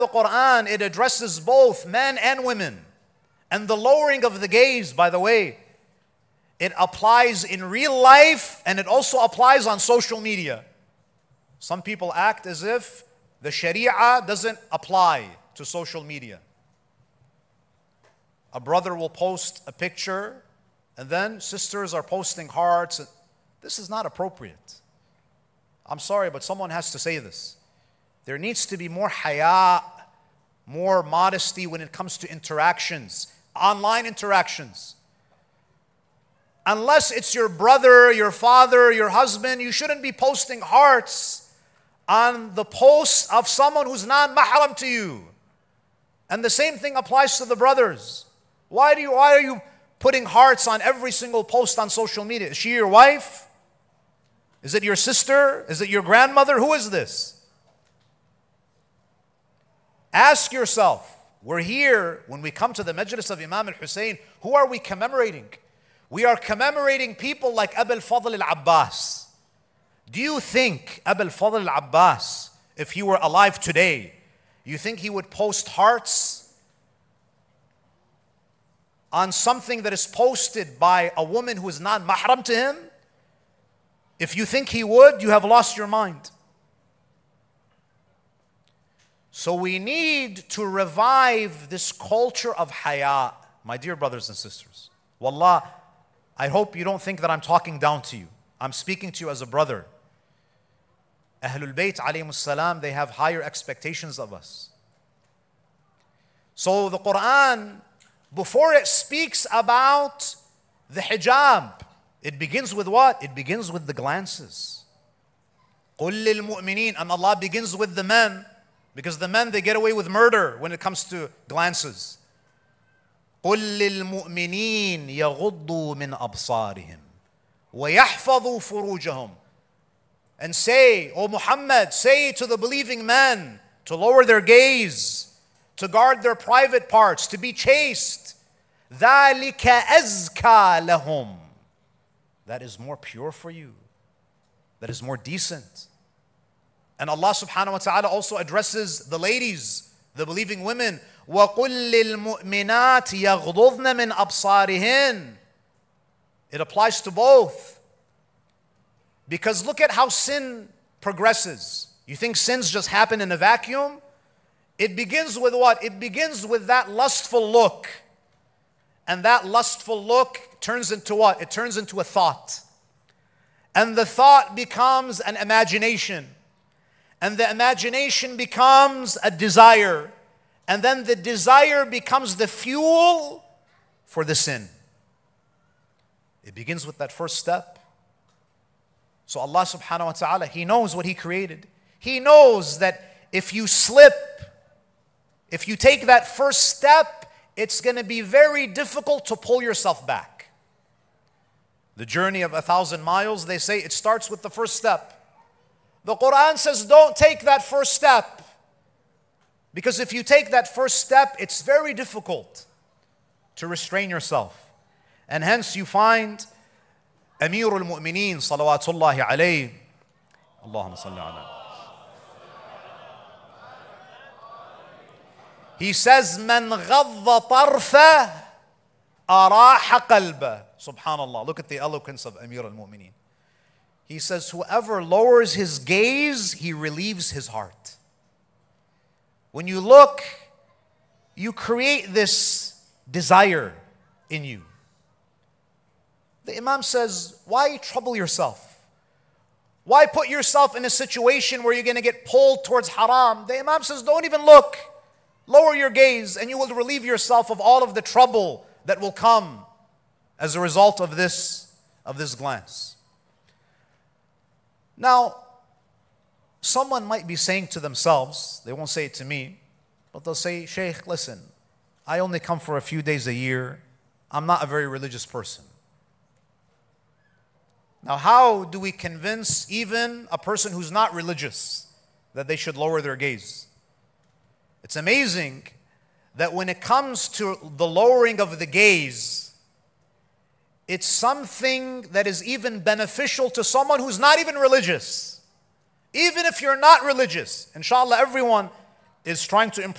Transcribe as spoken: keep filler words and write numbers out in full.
the Quran, it addresses both men and women. And the lowering of the gaze, by the way, it applies in real life and it also applies on social media. Some people act as if the Sharia doesn't apply to social media. A brother will post a picture and then sisters are posting hearts. This is not appropriate. I'm sorry, but someone has to say this. There needs to be more haya, more modesty when it comes to interactions, online interactions. Unless it's your brother, your father, your husband, you shouldn't be posting hearts on the post of someone who's not mahram to you. And the same thing applies to the brothers. Why do you, why are you putting hearts on every single post on social media? Is she your wife? Is it your sister? Is it your grandmother? Who is this? Ask yourself, we're here when we come to the Majlis of Imam al-Hussein, who are we commemorating? We are commemorating people like Abu al-Fadl al-Abbas. Do you think Abu al-Fadl al-Abbas, if he were alive today, you think he would post hearts on something that is posted by a woman who is not mahram to him? If you think he would, you have lost your mind. So we need to revive this culture of haya, my dear brothers and sisters. Wallah, I hope you don't think that I'm talking down to you. I'm speaking to you as a brother. Ahlul Bayt alayhimus salam, they have higher expectations of us. So the Quran, before it speaks about the hijab, it begins with what? It begins with the glances. قُلْ لِلْمُؤْمِنِينَ. And Allah begins with the men, because the men, they get away with murder when it comes to glances. قُلْ لِلْمُؤْمِنِينَ يَغُضُّوا مِنْ أَبْصَارِهِمْ وَيَحْفَظُوا فُرُوجَهُمْ. And say, O Muhammad, say to the believing men to lower their gaze, to guard their private parts, to be chaste. ذَلِكَ أَزْكَى لَهُمْ. That is more pure for you. That is more decent. And Allah subhanahu wa ta'ala also addresses the ladies, the believing women. وَقُلْ لِلْمُؤْمِنَاتِ يَغْضُضْنَ مِنْ أَبْصَارِهِنْ. It applies to both. Because look at how sin progresses. You think sins just happen in a vacuum? It begins with what? It begins with that lustful look. And that lustful look turns into what? It turns into a thought. And the thought becomes an imagination. And the imagination becomes a desire. And then the desire becomes the fuel for the sin. It begins with that first step. So Allah subhanahu wa ta'ala, He knows what He created. He knows that if you slip, if you take that first step, it's going to be very difficult to pull yourself back. The journey of a thousand miles, they say it starts with the first step. The Quran says don't take that first step. Because if you take that first step, it's very difficult to restrain yourself. And hence you find Amir al-Mu'mineen salawatullahi alayhi. Allahumma salli ala. He says, Man ghadda tarfa araha qalba. Subhanallah. Look at the eloquence of Amir al-Mu'mineen. He says, whoever lowers his gaze, he relieves his heart. When you look, you create this desire in you. The Imam says, why trouble yourself? Why put yourself in a situation where you're going to get pulled towards haram? The Imam says, don't even look. Lower your gaze and you will relieve yourself of all of the trouble that will come as a result of this, of this glance. Now, someone might be saying to themselves, they won't say it to me, but they'll say, Shaykh, listen, I only come for a few days a year. I'm not a very religious person. Now, how do we convince even a person who's not religious that they should lower their gaze? It's amazing that when it comes to the lowering of the gaze, it's something that is even beneficial to someone who's not even religious. Even if you're not religious, inshallah, everyone is trying to improve